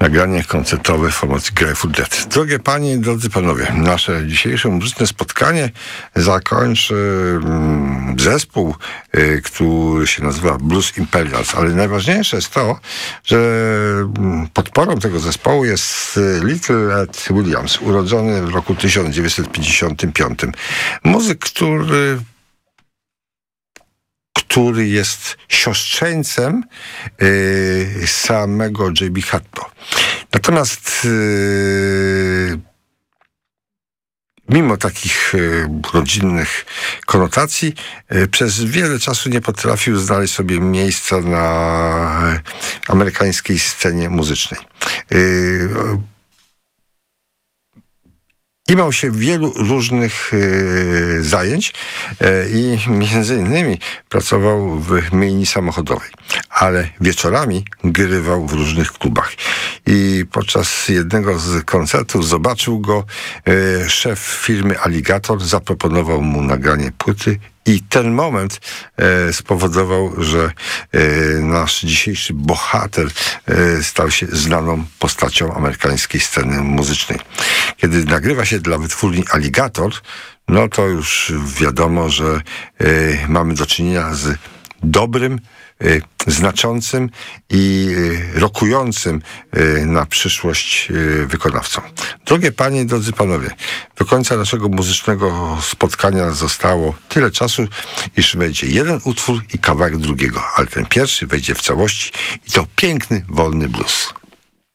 Nagranie koncertowe formacji Grateful Dead. Drogie panie i drodzy panowie, nasze dzisiejsze muzyczne spotkanie zakończy zespół, który się nazywa Blues Imperials, ale najważniejsze jest to, że podporą tego zespołu jest Little Ed Williams, urodzony w roku 1955. Muzyk, który jest siostrzeńcem samego J.B. Hatto. Natomiast mimo takich rodzinnych konotacji przez wiele czasu nie potrafił znaleźć sobie miejsca na amerykańskiej scenie muzycznej. Imał się wielu różnych zajęć i między innymi pracował w myjni samochodowej, ale wieczorami grywał w różnych klubach. I podczas jednego z koncertów zobaczył go szef firmy Alligator, zaproponował mu nagranie płyty i ten moment spowodował, że nasz dzisiejszy bohater stał się znaną postacią amerykańskiej sceny muzycznej. Kiedy nagrywa się dla wytwórni Alligator, no to już wiadomo, że mamy do czynienia z dobrym, znaczącym i rokującym na przyszłość wykonawcą. Drogie panie i drodzy panowie, do końca naszego muzycznego spotkania zostało tyle czasu, iż wejdzie jeden utwór i kawałek drugiego, ale ten pierwszy wejdzie w całości i to piękny, wolny blues.